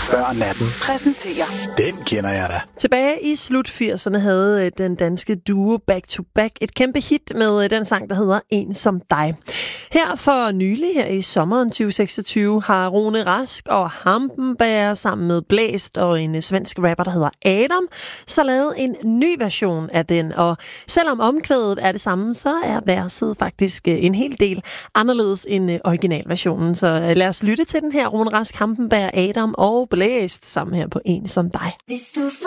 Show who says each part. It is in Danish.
Speaker 1: Før natten.
Speaker 2: Præsenterer.
Speaker 1: Den kender jeg da.
Speaker 3: Tilbage i slut 80'erne havde den danske duo Back to Back et kæmpe hit med den sang, der hedder En som dig. Her for nylig, her i sommeren 2026, har Rune Rask og Hampenberg sammen med Blæst og en svensk rapper, der hedder Adam, så lavet en ny version af den. Og selvom omkvædet er det samme, så er verset faktisk en hel del anderledes end originalversionen. Så lad os lytte til den her. Rune Rask, Hampenberg, Adam og Blæst sammen her på En som dig.